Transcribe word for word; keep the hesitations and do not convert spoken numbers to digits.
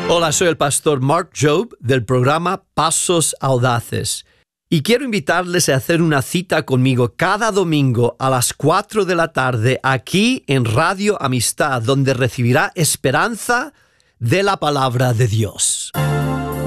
Hola, soy el pastor Mark Jobe del programa Pasos Audaces y quiero invitarles a hacer una cita conmigo cada domingo a las cuatro de la tarde aquí en Radio Amistad, donde recibirá esperanza de la palabra de Dios.